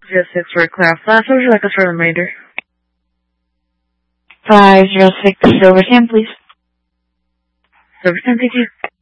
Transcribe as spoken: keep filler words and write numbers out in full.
zero six for Cloud Flash. What would you like us for the remainder? five zero six Silverton, please. Silverton, thank you.